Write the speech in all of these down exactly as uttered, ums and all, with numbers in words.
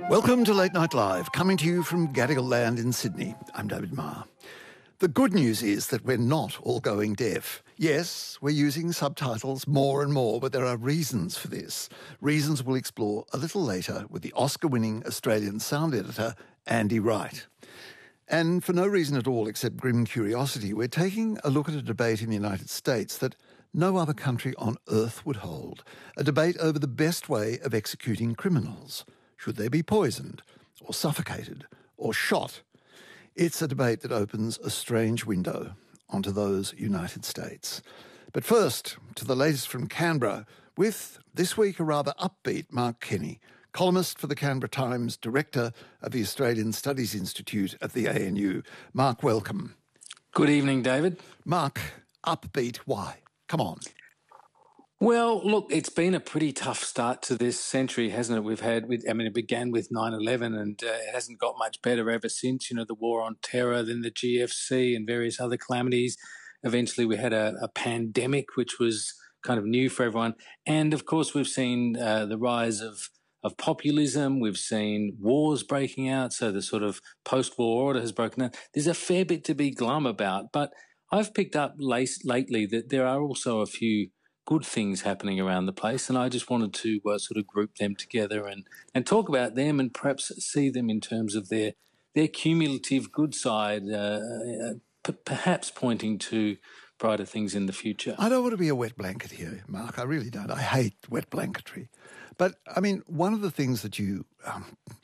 Welcome to Late Night Live, coming to you from Gadigal Land in Sydney. I'm David Marr. The good news is that we're not all going deaf. Yes, we're using subtitles more and more, but there are reasons for this. Reasons we'll explore a little later with the Oscar-winning Australian sound editor, Andy Wright. And for no reason at all except grim curiosity, we're taking a look at a debate in the United States that no other country on earth would hold. A debate over the best way of executing criminals. Should they be poisoned, or suffocated, or shot? It's a debate that opens a strange window onto those United States. But first, to the latest from Canberra, with this week a rather upbeat Mark Kenny, columnist for the Canberra Times, director of the Australian Studies Institute at the A N U. Mark, welcome. Good evening, David. Mark, upbeat, why? Come on. Well, look, it's been a pretty tough start to this century, hasn't it? We've had, I mean, it began with nine eleven and uh, it hasn't got much better ever since, you know, the war on terror, then the G F C and various other calamities. Eventually we had a, a pandemic, which was kind of new for everyone. And, of course, we've seen uh, the rise of, of populism. We've seen wars breaking out, so the sort of post-war order has broken down. There's a fair bit to be glum about, but I've picked up late, lately that there are also a few good things happening around the place, and I just wanted to uh, sort of group them together and, and talk about them and perhaps see them in terms of their their cumulative good side, uh, uh, p- perhaps pointing to brighter things in the future. I don't want to be a wet blanket here, Mark. I really don't. I hate wet blanketry. But, I mean, one of the things that you um,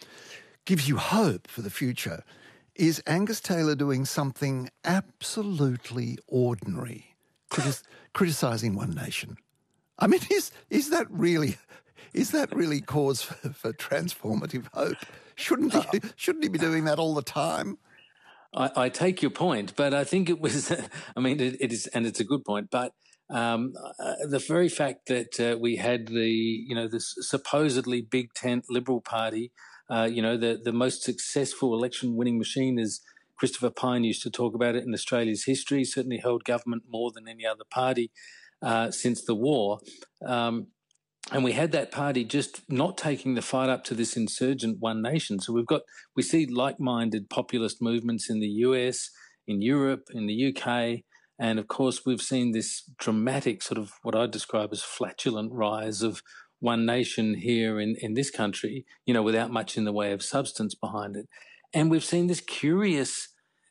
gives you hope for the future is Angus Taylor doing something absolutely ordinary. Critis- criticising One Nation. I mean, is is that really is that really cause for, for transformative hope? Shouldn't he shouldn't he be doing that all the time? I, I take your point, but I think it was. I mean, it, it is, and it's a good point. But um, uh, the very fact that uh, we had the you know this supposedly big tent Liberal Party, uh, you know, the the most successful election winning machine is. Christopher Pyne used to talk about it in Australia's history, certainly held government more than any other party uh, since the war. Um, and we had that party just not taking the fight up to this insurgent One Nation. So we've got, we see like-minded populist movements in the U S, in Europe, in the U K, and of course we've seen this dramatic sort of what I describe as flatulent rise of One Nation here in, in this country, you know, without much in the way of substance behind it. And we've seen this curious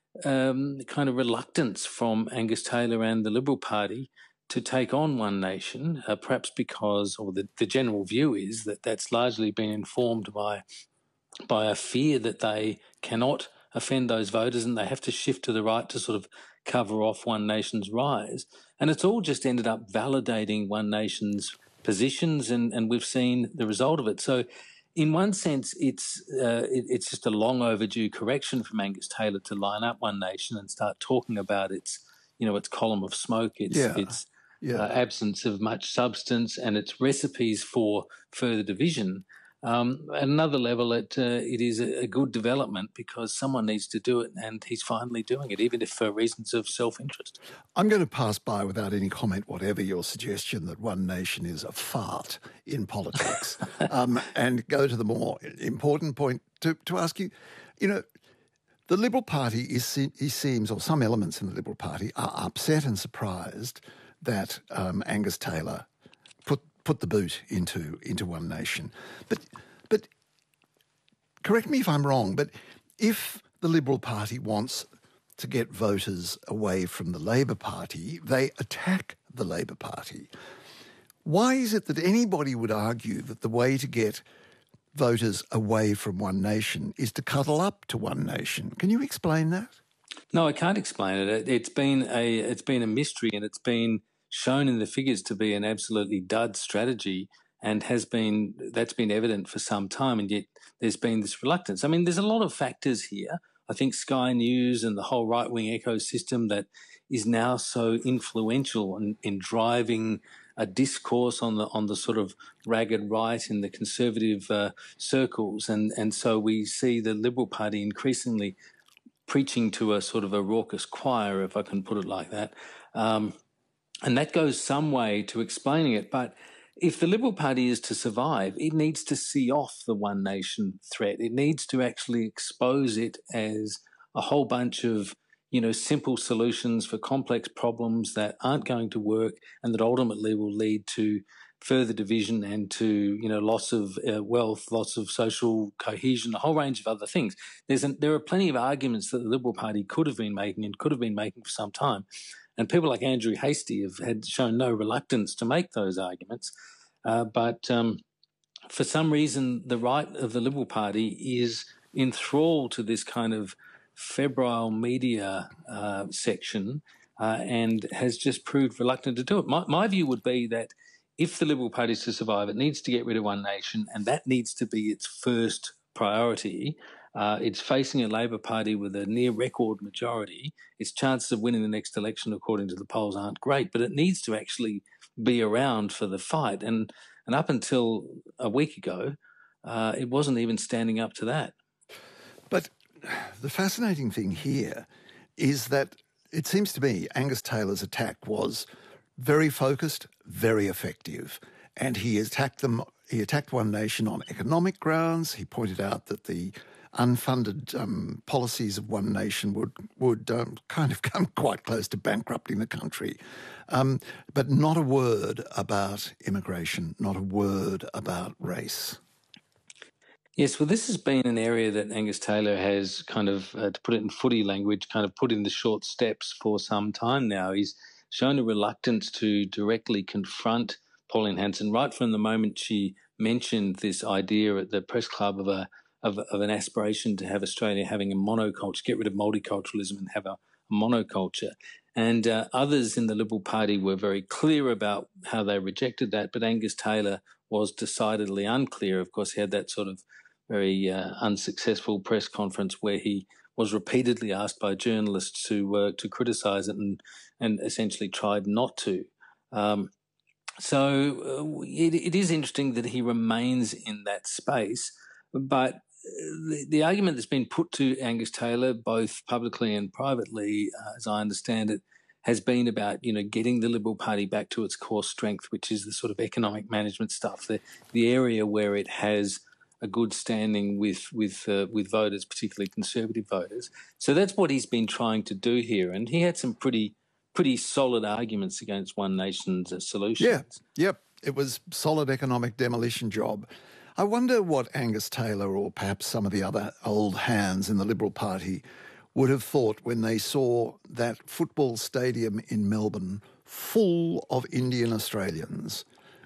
um, kind of reluctance from Angus Taylor and the Liberal Party to take on One Nation, uh, perhaps because, or the, the general view is that that's largely been informed by by a fear that they cannot offend those voters and they have to shift to the right to sort of cover off One Nation's rise. And it's all just ended up validating One Nation's positions, and, and we've seen the result of it. So in one sense, it's uh, it, it's just a long overdue correction from Angus Taylor to line up One Nation and start talking about its, you know, its column of smoke, its Yeah. its Yeah. uh, absence of much substance, and its recipes for further division. Um, at another level, it uh, it is a, a good development because someone needs to do it, and he's finally doing it, even if for reasons of self-interest. I'm going to pass by without any comment whatever your suggestion that One Nation is a fart in politics um, and go to the more important point to, to ask you, you know, the Liberal Party, is, he seems, or some elements in the Liberal Party are upset and surprised that um, Angus Taylor put put the boot into into One Nation. But but correct me if I'm wrong, but if the Liberal Party wants to get voters away from the Labor Party, they attack the Labor Party. Why is it that anybody would argue that the way to get voters away from One Nation is to cuddle up to One Nation? Can you explain that? No, I can't explain it. It's been a it's been a mystery, and it's been shown in the figures to be an absolutely dud strategy, and has been that's been evident for some time, and yet there's been this reluctance. I mean, there's a lot of factors here. I think Sky News and the whole right-wing ecosystem that is now so influential in, in driving a discourse on the on the sort of ragged right in the conservative uh, circles, and and so we see the Liberal Party increasingly preaching to a sort of a raucous choir, if I can put it like that. Um, and that goes some way to explaining it. But if the Liberal Party is to survive, it needs to see off the one nation threat. It needs to actually expose it as a whole bunch of, you know, simple solutions for complex problems that aren't going to work and that ultimately will lead to further division and to, you know, loss of uh, wealth, loss of social cohesion, a whole range of other things. There's an, there are plenty of arguments that the Liberal Party could have been making and could have been making for some time. And people like Andrew Hastie have had shown no reluctance to make those arguments. Uh, but um, for some reason, the right of the Liberal Party is enthralled to this kind of febrile media uh, section uh, and has just proved reluctant to do it. My, my view would be that if the Liberal Party is to survive, it needs to get rid of one nation, and that needs to be its first priority. Uh, it's facing a Labor Party with a near record majority. Its chances of winning the next election, according to the polls, aren't great, but it needs to actually be around for the fight. And and up until a week ago, uh, it wasn't even standing up to that. But the fascinating thing here is that it seems to me Angus Taylor's attack was very focused, very effective, and he attacked them. He attacked One Nation on economic grounds. He pointed out that the unfunded um, policies of One Nation would would um, kind of come quite close to bankrupting the country. Um, but not a word about immigration, not a word about race. Yes, well, this has been an area that Angus Taylor has kind of, uh, to put it in footy language, kind of put in the short steps for some time now. He's shown a reluctance to directly confront Pauline Hanson right from the moment she mentioned this idea at the press club of a of, of an aspiration to have Australia having a monoculture, get rid of multiculturalism and have a, a monoculture. And uh, others in the Liberal Party were very clear about how they rejected that, but Angus Taylor was decidedly unclear. Of course, he had that sort of very uh, unsuccessful press conference where he was repeatedly asked by journalists to uh, to criticise it and and essentially tried not to. Um, so uh, it, it is interesting that he remains in that space, but the, the argument that's been put to Angus Taylor, both publicly and privately, uh, as I understand it, has been about, you know, getting the Liberal Party back to its core strength, which is the sort of economic management stuff, the the area where it has a good standing with with uh, with voters, particularly Conservative voters. So that's what he's been trying to do here, and he had some pretty pretty solid arguments against One Nation's uh, solutions. Yeah, yep, it was solid economic demolition job. I wonder what Angus Taylor or perhaps some of the other old hands in the Liberal Party would have thought when they saw that football stadium in Melbourne full of Indian Australians,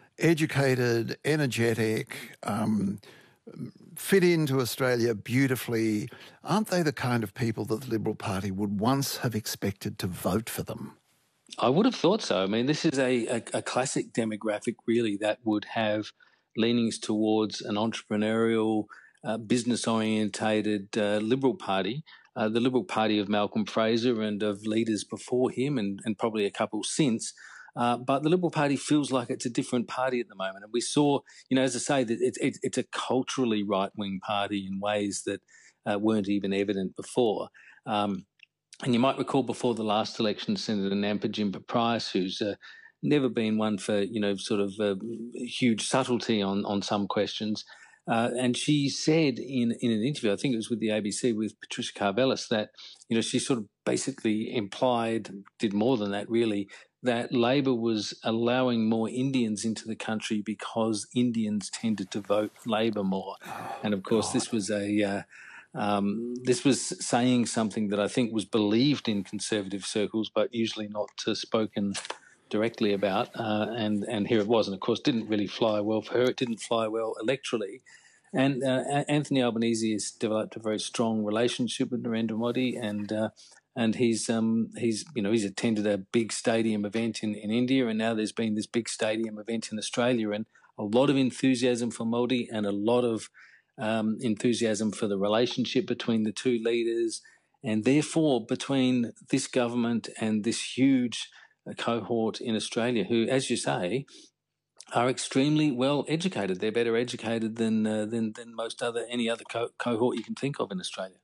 educated, energetic, um, fit into Australia beautifully. Aren't they the kind of people that the Liberal Party would once have expected to vote for them? I would have thought so. I mean, this is a, a, a classic demographic, really, that would have leanings towards an entrepreneurial, uh, business-orientated uh, Liberal Party, uh, the Liberal Party of Malcolm Fraser and of leaders before him and, and probably a couple since. Uh, but the Liberal Party feels like it's a different party at the moment. And we saw, you know, as I say, that it's, it's, it's a culturally right-wing party in ways that uh, weren't even evident before. Um, and you might recall before the last election, Senator Nampa Jimpa Price, who's uh, never been one for, you know, sort of uh, huge subtlety on, on some questions. Uh, and she said in, in an interview, I think it was with the A B C with Patricia Karvelas, that, you know, she sort of basically implied, did more than that really, that Labor was allowing more Indians into the country because Indians tended to vote Labor more. Oh, and of course, God. this was a uh, um, this was saying something that I think was believed in conservative circles, but usually not uh, spoken directly about. Uh, and and here it was, and of course, didn't really fly well for her. It didn't fly well electorally. And uh, Anthony Albanese has developed a very strong relationship with Narendra Modi, and uh, and he's um he's you know he's attended a big stadium event in, in India, and now there's been this big stadium event in Australia, and a lot of enthusiasm for Modi and a lot of um, enthusiasm for the relationship between the two leaders, and therefore between this government and this huge uh, cohort in Australia, who, as you say, are extremely well educated. They're better educated than uh, than than most other any other co- cohort you can think of in Australia.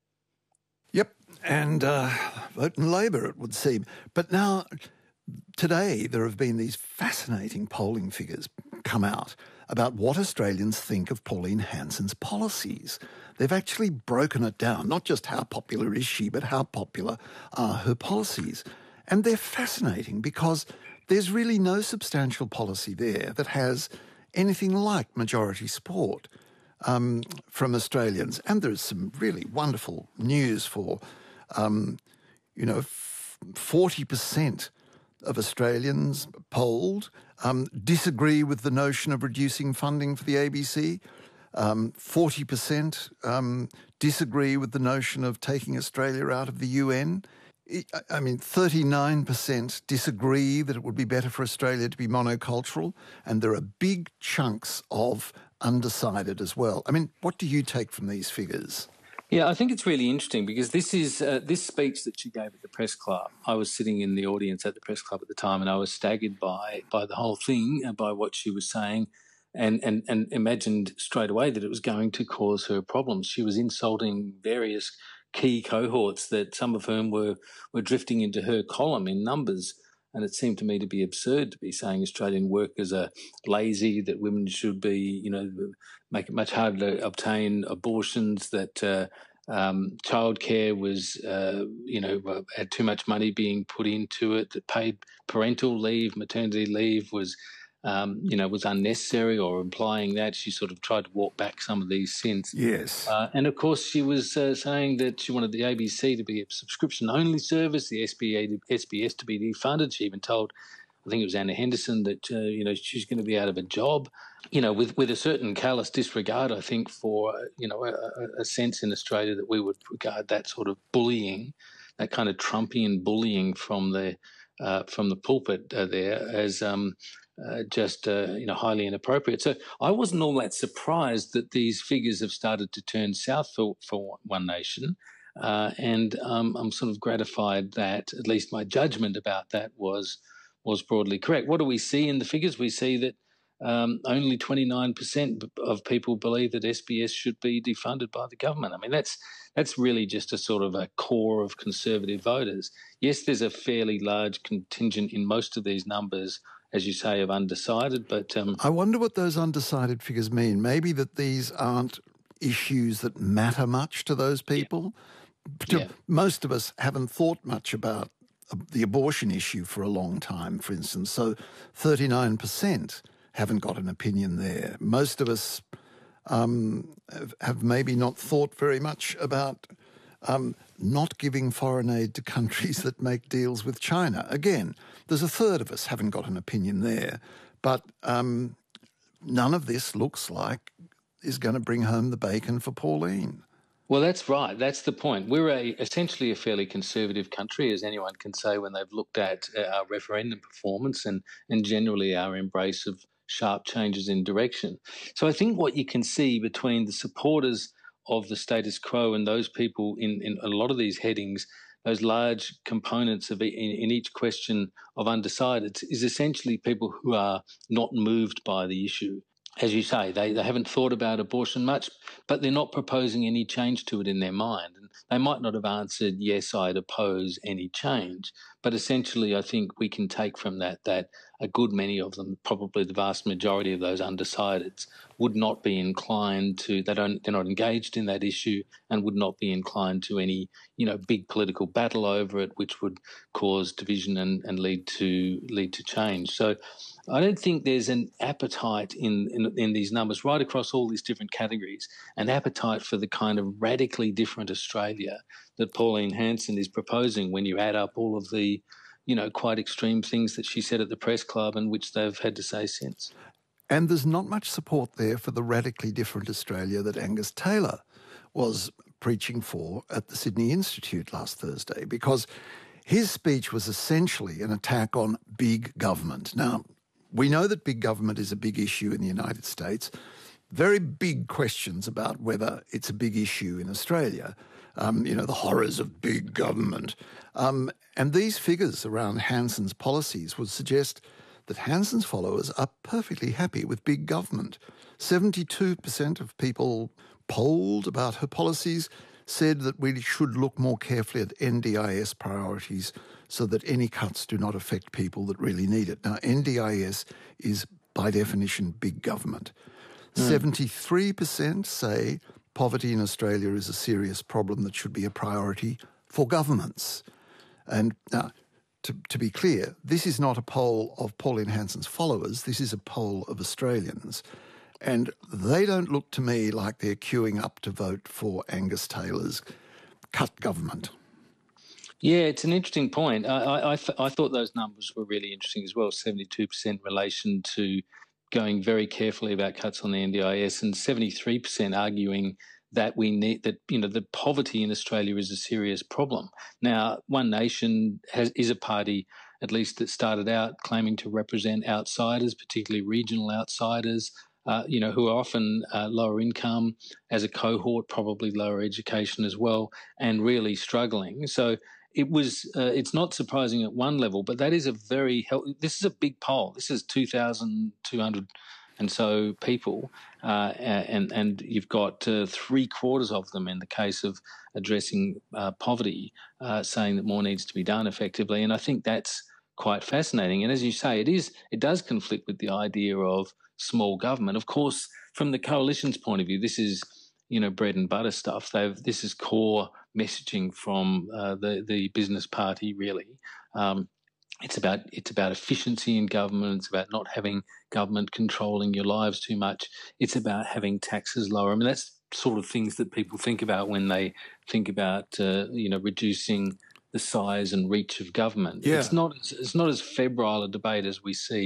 Yep, and uh, voting Labor, it would seem. But now, today, there have been these fascinating polling figures come out about what Australians think of Pauline Hanson's policies. They've actually broken it down, not just how popular is she, but how popular are her policies. And they're fascinating because there's really no substantial policy there that has anything like majority support um, from Australians. And there's some really wonderful news for, um, you know, f- forty percent of Australians polled um, disagree with the notion of reducing funding for the A B C. Um, forty percent um, disagree with the notion of taking Australia out of the U N. I mean, thirty-nine percent disagree that it would be better for Australia to be monocultural, and there are big chunks of undecided as well. I mean, what do you take from these figures? Yeah, I think it's really interesting because this is uh, this speech that she gave at the press club. I was sitting in the audience at the press club at the time, and I was staggered by by the whole thing and by what she was saying, and and and imagined straight away that it was going to cause her problems. She was insulting various key cohorts, that some of whom were were drifting into her column in numbers. And it seemed to me to be absurd to be saying Australian workers are lazy, that women should be, you know, make it much harder to obtain abortions, that uh, um, childcare was, uh, you know, had too much money being put into it, that paid parental leave, maternity leave was, um, you know, was unnecessary, or implying that. She sort of tried to walk back some of these since. Yes. Uh, and, of course, she was uh, saying that she wanted the A B C to be a subscription-only service, the S B S to be defunded. She even told, I think it was Anna Henderson, that, uh, you know, she's going to be out of a job, you know, with, with a certain callous disregard, I think, for, you know, a, a sense in Australia that we would regard that sort of bullying, that kind of Trumpian bullying from the, uh, from the pulpit uh, there as um, uh, just, uh, you know, highly inappropriate. So I wasn't all that surprised that these figures have started to turn south for, for One Nation. Uh, and um, I'm sort of gratified that at least my judgment about that was was broadly correct. What do we see in the figures? We see that um, only twenty-nine percent of people believe that S B S should be defunded by the government. I mean, that's that's really just a sort of a core of conservative voters. Yes, there's a fairly large contingent in most of these numbers, as you say, of undecided, but... Um, I wonder what those undecided figures mean. Maybe that these aren't issues that matter much to those people. Yeah. Yeah. Most of us haven't thought much about the abortion issue for a long time, for instance. So thirty-nine percent haven't got an opinion there. Most of us um, have, have maybe not thought very much about um, not giving foreign aid to countries that make deals with China. Again, there's a third of us haven't got an opinion there. But um, none of this looks like is going to bring home the bacon for Pauline. Well, that's right. That's the point. We're a, essentially a fairly conservative country, as anyone can say when they've looked at our referendum performance and, and generally our embrace of sharp changes in direction. So I think what you can see between the supporters of the status quo and those people in, in a lot of these headings, those large components of in, in each question of undecided, is essentially people who are not moved by the issue. As you say, they, they haven't thought about abortion much, but they're not proposing any change to it in their mind. And they might not have answered, yes, I'd oppose any change. But essentially, I think we can take from that that a good many of them, probably the vast majority of those undecideds, would not be inclined to, they don't, they're not engaged in that issue and would not be inclined to any, you know, big political battle over it, which would cause division and, and lead to lead to change. So I don't think there's an appetite in, in in these numbers right across all these different categories, an appetite for the kind of radically different Australia that Pauline Hanson is proposing when you add up all of the, you know, quite extreme things that she said at the press club and which they've had to say since. And there's not much support there for the radically different Australia that Angus Taylor was preaching for at the Sydney Institute last Thursday, because his speech was essentially an attack on big government. Now, we know that big government is a big issue in the United States. Very big questions about whether it's a big issue in Australia. Um, you know, the horrors of big government. Um, and these figures around Hanson's policies would suggest that Hanson's followers are perfectly happy with big government. seventy-two percent of people polled about her policies said that we should look more carefully at N D I S priorities so that any cuts do not affect people that really need it. Now, N D I S is by definition, big government. Mm. seventy-three percent say poverty in Australia is a serious problem that should be a priority for governments. And now, to, to be clear, this is not a poll of Pauline Hanson's followers. This is a poll of Australians. And they don't look to me like they're queuing up to vote for Angus Taylor's cut government. Yeah, it's an interesting point. I, I, I, th- I thought those numbers were really interesting as well, seventy-two percent in relation to going very carefully about cuts on the N D I S and seventy-three percent arguing that we need that, you know, the poverty in Australia is a serious problem. Now, One Nation has, is a party, at least that started out claiming to represent outsiders, particularly regional outsiders, uh, you know, who are often uh, lower income as a cohort, probably lower education as well, and really struggling. So it was, uh, it's not surprising at one level, but that is a very, healthy, this is a big poll. This is two thousand two hundred and so people, uh, and and you've got uh, three quarters of them in the case of addressing uh, poverty, uh, saying that more needs to be done effectively. And I think that's quite fascinating. And as you say, it is it does conflict with the idea of small government. Of course, from the coalition's point of view, this is, you know, bread and butter stuff. They've this is core messaging from uh, the the business party, really. Um, It's about it's about efficiency in government. It's about not having government controlling your lives too much. It's about having taxes lower. I mean, that's sort of things that people think about when they think about uh, you know, reducing the size and reach of government. Yeah. It's not it's not as febrile a debate as we see